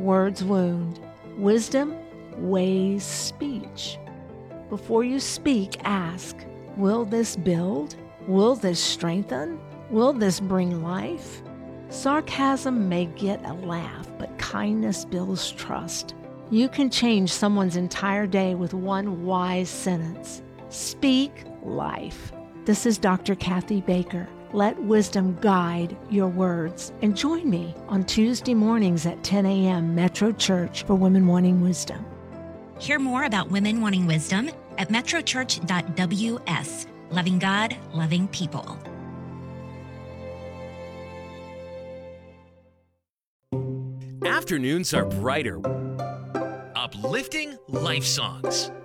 words wound. Wisdom weighs speech. Before you speak, ask, will this build? Will this strengthen? Will this bring life? Sarcasm may get a laugh, but kindness builds trust. You can change someone's entire day with one wise sentence. Speak life. This is Dr. Kathy Baker. Let wisdom guide your words. And join me on Tuesday mornings at 10 a.m. Metro Church for Women Wanting Wisdom. Hear more about Women Wanting Wisdom at metrochurch.ws. Loving God, loving people. Afternoons are brighter, uplifting life songs.